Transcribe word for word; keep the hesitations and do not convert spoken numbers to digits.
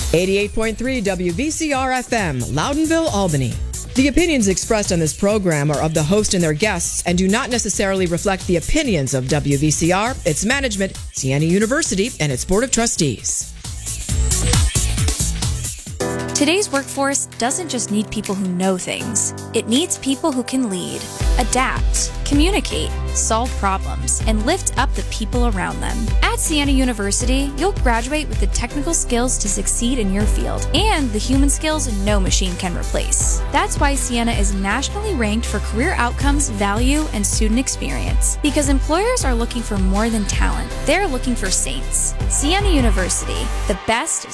eighty-eight point three W V C R F M, Loudonville, Albany. The opinions expressed on this program are of the host and their guests and do not necessarily reflect the opinions of W V C R, its management, Siena University, and its Board of Trustees. Today's workforce doesn't just need people who know things. It needs people who can lead, adapt, communicate, solve problems, and lift up the people around them. At Siena University, you'll graduate with the technical skills to succeed in your field and the human skills no machine can replace. That's why Siena is nationally ranked for career outcomes, value, and student experience. Because employers are looking for more than talent. They're looking for saints. Siena University, the best